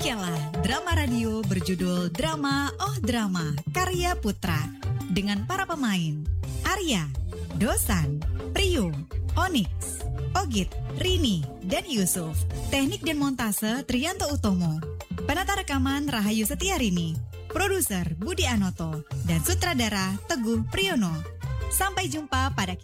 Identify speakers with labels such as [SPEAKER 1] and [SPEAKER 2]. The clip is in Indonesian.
[SPEAKER 1] Demikianlah drama radio berjudul Drama Oh Drama karya Putra dengan para pemain Arya, Dosan, Priyo, Onyx, Ogit, Rini, dan Yusuf. Teknik dan montase Triyanto Utomo. Penata rekaman Rahayu Setiarini. Produser Budi Anoto dan sutradara Teguh Priyono. Sampai jumpa pada